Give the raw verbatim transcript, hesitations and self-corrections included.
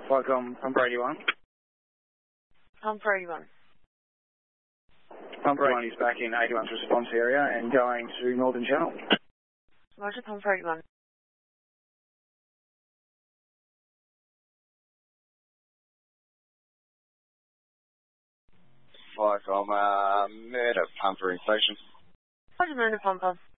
Welcome, Pump Brady one. Pump Brady one. Pump Brady one is back in eighty-one's response area and going to Northern Channel. Roger, Pump Brady one. Welcome, uh, Murder Pumper in station. Roger, Murder Pumper.